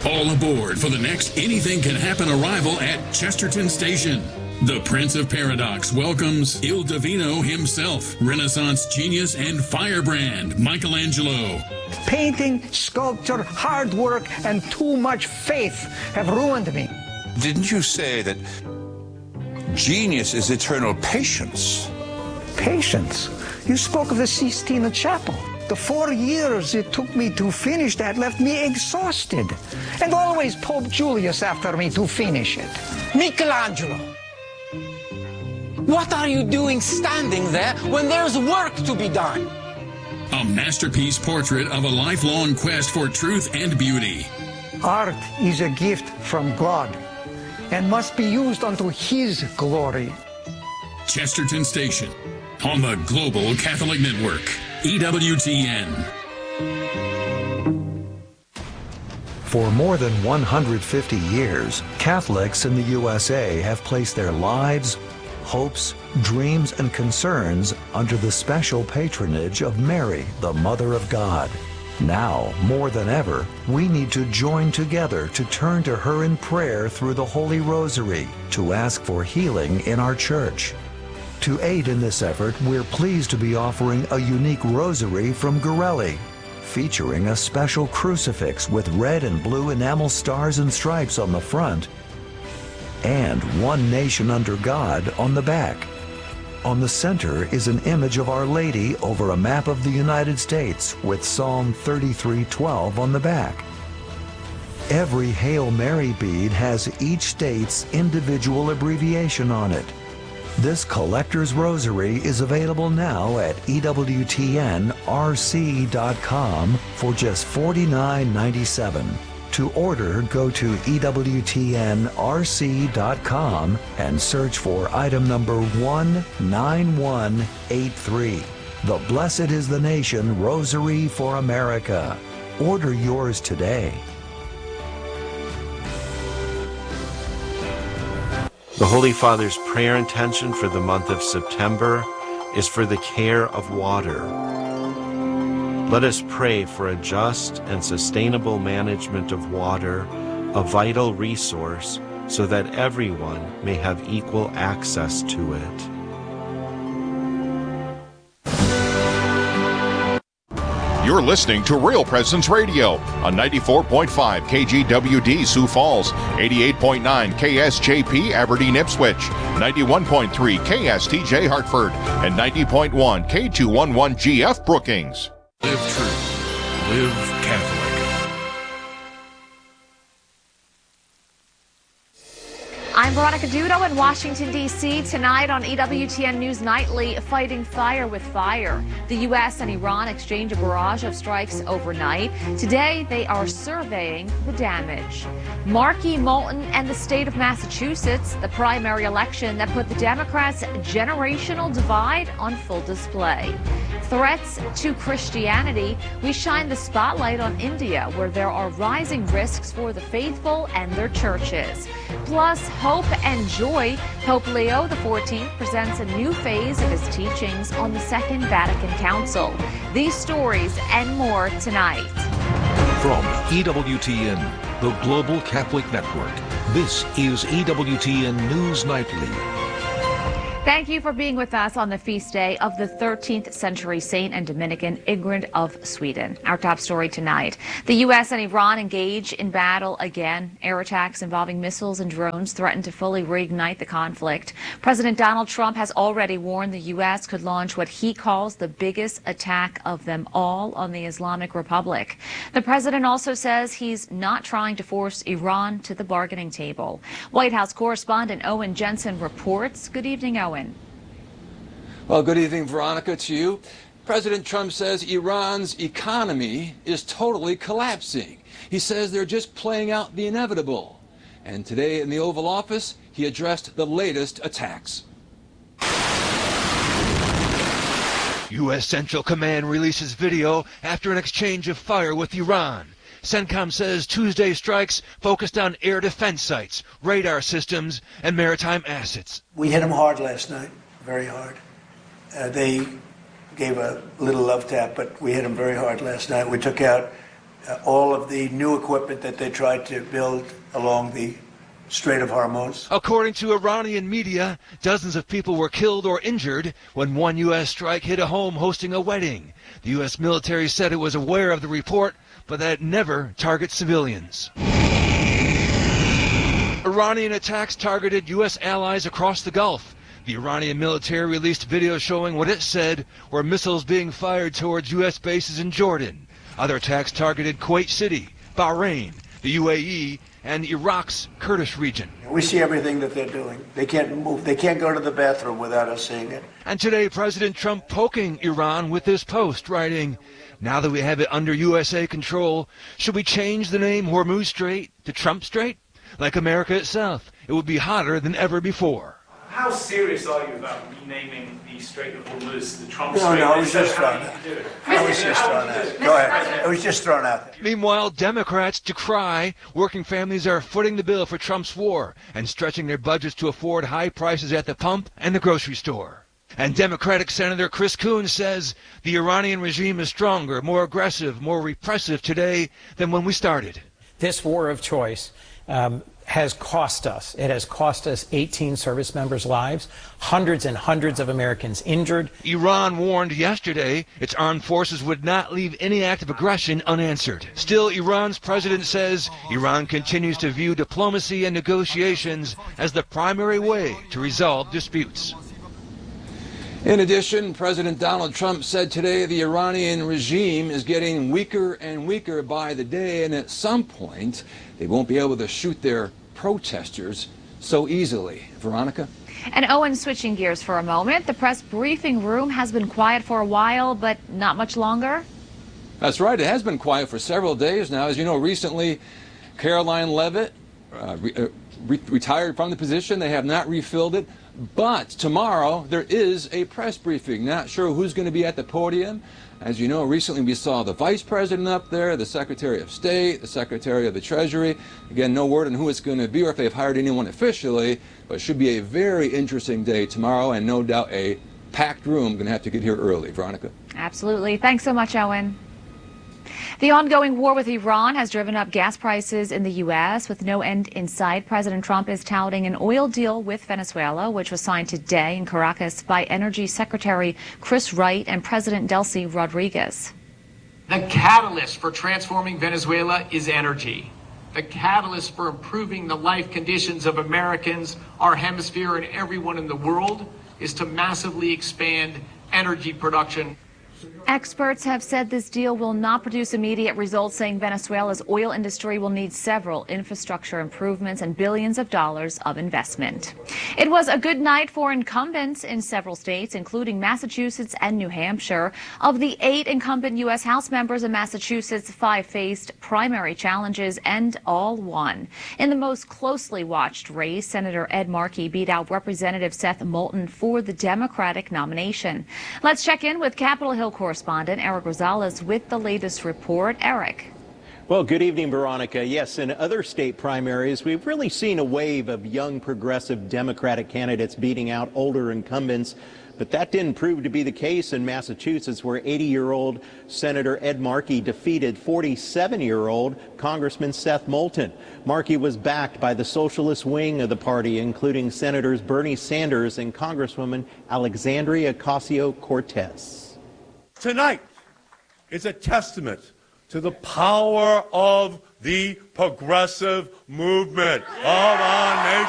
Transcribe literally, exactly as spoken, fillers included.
All aboard for the next Anything Can Happen arrival at Chesterton Station. The Prince of Paradox welcomes Il Divino himself, Renaissance genius and firebrand, Michelangelo. Painting, sculpture, hard work, and too much faith have ruined me. Didn't you say that genius is eternal patience? Patience? You spoke of the Sistine Chapel. The four years it took me to finish that left me exhausted. And always Pope Julius after me to finish it. Michelangelo! What are you doing standing there when there's work to be done? A masterpiece portrait of a lifelong quest for truth and beauty. Art is a gift from God and must be used unto His glory. Chesterton Station on the Global Catholic Network, E W T N. For more than one hundred fifty years, Catholics in the U S A have placed their lives, hopes, dreams, and concerns under the special patronage of Mary, the Mother of God. Now, more than ever, we need to join together to turn to her in prayer through the Holy Rosary to ask for healing in our church. To aid in this effort, we're pleased to be offering a unique rosary from Gorelli, featuring a special crucifix with red and blue enamel stars and stripes on the front, and One Nation Under God on the back. On the center is an image of Our Lady over a map of the United States with Psalm thirty-three twelve on the back. Every Hail Mary bead has each state's individual abbreviation on it. This collector's rosary is available now at E W T N R C dot com for just forty-nine ninety-seven. To order, go to E W T N R C dot com and search for item number one nine one eight three. The Blessed is the Nation Rosary for America. Order yours today. The Holy Father's prayer intention for the month of September is for the care of water. Let us pray for a just and sustainable management of water, a vital resource, so that everyone may have equal access to it. You're listening to Real Presence Radio on ninety-four point five K G W D Sioux Falls, eighty-eight point nine K S J P Aberdeen Ipswich, ninety-one point three K S T J Hartford, and ninety point one K two eleven G F Brookings. Live true. Live Catholic. I'm Veronica Dudo in Washington, D C Tonight on E W T N News Nightly, fighting fire with fire. The U S and Iran exchange a barrage of strikes overnight. Today, they are surveying the damage. Markey, Moulton, and the state of Massachusetts, the primary election that put the Democrats' generational divide on full display. Threats to Christianity, we shine the spotlight on India, where there are rising risks for the faithful and their churches. Plus, hope and joy. Pope Leo the fourteenth presents a new phase of his teachings on the Second Vatican Council. These stories and more tonight. From E W T N, the Global Catholic Network, this is E W T N News Nightly. Thank you for being with us on the feast day of the thirteenth century saint and Dominican Ingrid of Sweden. Our top story tonight. The U S and Iran engage in battle again. Air attacks involving missiles and drones threaten to fully reignite the conflict. President Donald Trump has already warned the U S could launch what he calls the biggest attack of them all on the Islamic Republic. The president also says he's not trying to force Iran to the bargaining table. White House correspondent Owen Jensen reports. Good evening, Owen. Well, good evening, Veronica, to you. President Trump says Iran's economy is totally collapsing. He says they're just playing out the inevitable. And today in the Oval Office, he addressed the latest attacks. U S Central Command releases video after an exchange of fire with Iran. CENTCOM says Tuesday strikes focused on air defense sites, radar systems, and maritime assets. We hit them hard last night, very hard. Uh, they gave a little love tap, but we hit them very hard last night. We took out uh, all of the new equipment that they tried to build along the Strait of Hormuz. According to Iranian media, dozens of people were killed or injured when one U S strike hit a home hosting a wedding. The U S military said it was aware of the report, but that it never targets civilians. Iranian attacks targeted U S allies across the Gulf. The Iranian military released video showing what it said were missiles being fired towards U S bases in Jordan. Other attacks targeted Kuwait City, Bahrain, the U A E, and Iraq's Kurdish region. We see everything that they're doing. They can't move. They can't go to the bathroom without us seeing it. And today, President Trump poking Iran with this post, writing, "Now that we have it under U S A control, should we change the name Hormuz Strait to Trump Strait? Like America itself, it would be hotter than ever before." How serious are you about renaming the Strait of Hormuz the Trump No, Strait? no, it was just How thrown do you out. do it? It was just thrown out. Go ahead. It was just thrown out there. Meanwhile, Democrats decry working families are footing the bill for Trump's war and stretching their budgets to afford high prices at the pump and the grocery store. And Democratic Senator Chris Coons says the Iranian regime is stronger, more aggressive, more repressive today than when we started. This war of choice um, has cost us. It has cost us eighteen service members' lives, hundreds and hundreds of Americans injured. Iran warned yesterday its armed forces would not leave any act of aggression unanswered. Still, Iran's president says Iran continues to view diplomacy and negotiations as the primary way to resolve disputes. In addition, President Donald Trump said today the Iranian regime is getting weaker and weaker by the day, and at some point they won't be able to shoot their protesters so easily. Veronica? And Owen, switching gears for a moment, the press briefing room has been quiet for a while, but not much longer. That's right. It has been quiet for several days now. As you know, recently Caroline Leavitt uh, re uh, re retired from the position. They have not refilled it. But tomorrow there is a press briefing. Not sure who's going to be at the podium. As you know, recently we saw the Vice President up there, the Secretary of State, the Secretary of the Treasury. Again, no word on who it's going to be or if they've hired anyone officially, but it should be a very interesting day tomorrow and no doubt a packed room. Going to have to get here early. Veronica? Absolutely. Thanks so much, Owen. The ongoing war with Iran has driven up gas prices in the U S with no end in sight. President Trump is touting an oil deal with Venezuela, which was signed today in Caracas by Energy Secretary Chris Wright and President Delcy Rodriguez. The catalyst for transforming Venezuela is energy. The catalyst for improving the life conditions of Americans, our hemisphere, and everyone in the world is to massively expand energy production. Experts have said this deal will not produce immediate results, saying Venezuela's oil industry will need several infrastructure improvements and billions of dollars of investment. It was a good night for incumbents in several states, including Massachusetts and New Hampshire. Of the eight incumbent U S House members in Massachusetts, five faced primary challenges and all won. In the most closely watched race, Senator Ed Markey beat out Representative Seth Moulton for the Democratic nomination. Let's check in with Capitol Hill correspondent Eric Rosales with the latest report. Eric. Well, good evening, Veronica. Yes, in other state primaries, we've really seen a wave of young progressive Democratic candidates beating out older incumbents. But that didn't prove to be the case in Massachusetts, where eighty-year-old Senator Ed Markey defeated forty-seven-year-old Congressman Seth Moulton. Markey was backed by the socialist wing of the party, including Senators Bernie Sanders and Congresswoman Alexandria Ocasio-Cortez. Tonight is a testament to the power of the progressive movement of our nation.